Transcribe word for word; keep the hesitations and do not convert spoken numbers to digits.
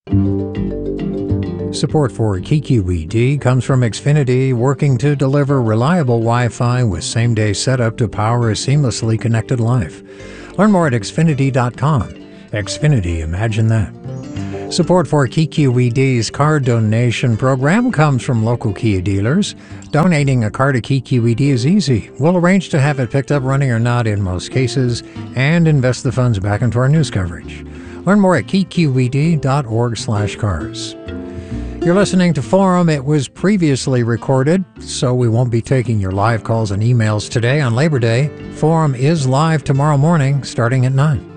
Support for K Q E D comes from Xfinity, working to deliver reliable Wi-Fi with same-day setup to power a seamlessly connected life. Learn more at Xfinity dot com. Xfinity, imagine that. Support for K Q E D's car donation program comes from local Kia dealers. Donating a car to K Q E D is easy. We'll arrange to have it picked up running or not in most cases and invest the funds back into our news coverage. Learn more at K Q E D dot org slash cars. You're listening to Forum. It was previously recorded, so we won't be taking your live calls and emails today on Labor Day. Forum is live tomorrow morning starting at nine.